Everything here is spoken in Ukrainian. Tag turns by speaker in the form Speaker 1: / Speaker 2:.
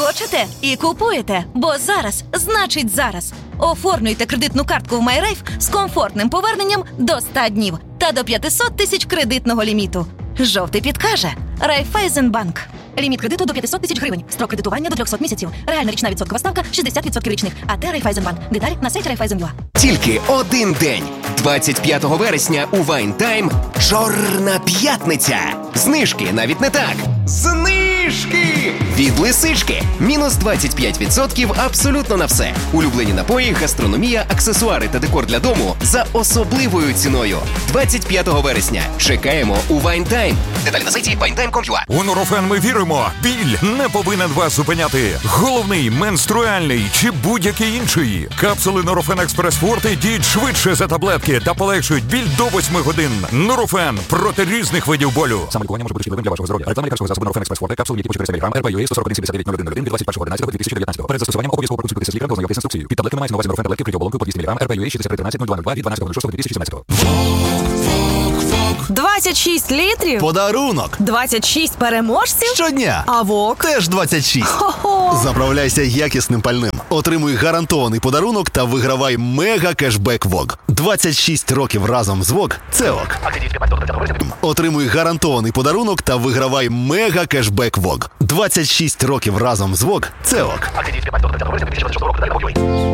Speaker 1: Хочете? І купуєте. Бо зараз значить зараз. Оформлюйте кредитну картку в MyRafe з комфортним поверненням до 100 днів та до 500 тисяч кредитного ліміту. Жовтий підкаже. Райфайзенбанк. Ліміт кредиту до 500 тисяч гривень. Строк кредитування до 300 місяців. Реальна річна відсоткова ставка 60% річних. АТ Райфайзенбанк. Деталі на сайті Райфайзен.ua.
Speaker 2: Тільки один день. 25 вересня у Вайнтайм Чорна п'ятниця. Знижки навіть не так. Знижки! Від Лисички. Мінус 25% абсолютно на все. Улюблені напої, гастрономія, аксесуари та декор для дому за особливою ціною. 25 вересня. Чекаємо у Вайнтайм. Деталі на сайті wine.com.ua.
Speaker 3: У Нурофен ми віримо. Біль не повинен вас зупиняти. Головний, менструальний чи будь-який інший. Капсули Нурофен Експрес Форте діють швидше за таблетки та полегшують біль до 8 годин. Нурофен проти різних видів болю. Саме лікування може бути шкідливим для вашого здоров'я. Реклама лікарського засобу Нурофен Експрес Форте. Капсули, які по 400 мг. РПЮА 141-79-01-01 від 21.11.2019. Перед застосуванням обов'язково проконсультуйтеся з лікарем, ознайомтесь з інструкцією. Під таблетками мається на увазі Нурофен таблетки вкриті оболонкою по 200 мг. РПЮА 6313-0202 від 12.06.2017.
Speaker 4: 26 літрів?
Speaker 5: Подарунок.
Speaker 4: 26 переможців?
Speaker 5: Щодня.
Speaker 4: А ВОК?
Speaker 5: Теж 26.
Speaker 4: Хо-хо.
Speaker 5: Заправляйся якісним пальним. Отримуй гарантований подарунок та вигравай мега кешбек ВОК. 26 років разом з ВОК – це ОК. Отримуй гарантований подарунок та вигравай мега кешбек ВОК. 26 років разом з ВОК – це ОК.